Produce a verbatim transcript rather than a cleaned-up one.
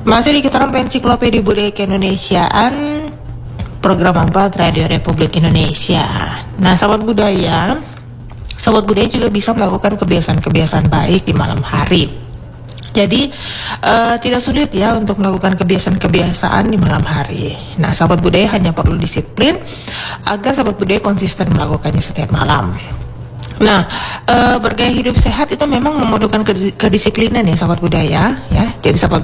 Masih di kita Ensiklopedia Budaya Keindonesiaan, program empat Radio Republik Indonesia. Nah, sahabat budaya, sahabat budaya juga bisa melakukan kebiasaan-kebiasaan baik di malam hari. Jadi uh, tidak sulit ya untuk melakukan kebiasaan-kebiasaan di malam hari. Nah, sahabat budaya hanya perlu disiplin agar sahabat budaya konsisten melakukannya setiap malam. Nah, e, bergaya hidup sehat itu memang memerlukan kedisiplinan ya sahabat budaya, ya. Jadi sahabat